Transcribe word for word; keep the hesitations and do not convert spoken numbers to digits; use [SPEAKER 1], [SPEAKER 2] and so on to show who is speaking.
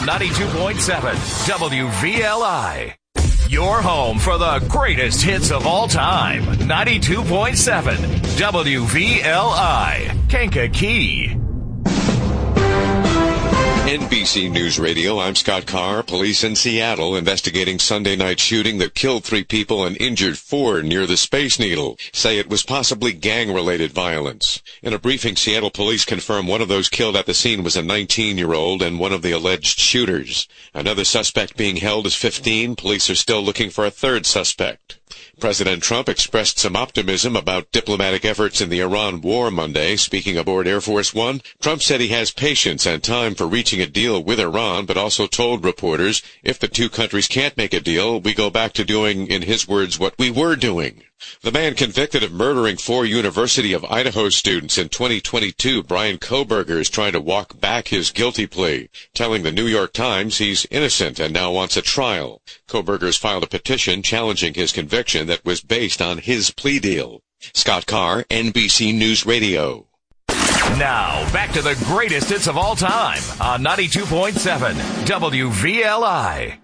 [SPEAKER 1] ninety-two point seven W V L I. Your home for the greatest hits of all time. ninety-two point seven W V L I. Kankakee.
[SPEAKER 2] N B C News Radio, I'm Scott Carr. Police in Seattle investigating Sunday night shooting that killed three people and injured four near the Space Needle say it was possibly gang-related violence. In a briefing, Seattle police confirm one of those killed at the scene was a nineteen-year-old and one of the alleged shooters. Another suspect being held is fifteen. Police are still looking for a third suspect. President Trump expressed some optimism about diplomatic efforts in the Iran war Monday. Speaking aboard Air Force One, Trump said he has patience and time for reaching a deal with Iran, but also told reporters if the two countries can't make a deal, we go back to doing, in his words, what we were doing. The man convicted of murdering four University of Idaho students in twenty twenty-two, Bryan Kohberger, is trying to walk back his guilty plea, telling the New York Times he's innocent and now wants a trial. Kohberger's filed a petition challenging his conviction that was based on his plea deal. Scott Carr, N B C News Radio.
[SPEAKER 1] Now, back to the greatest hits of all time on ninety-two point seven W V L I.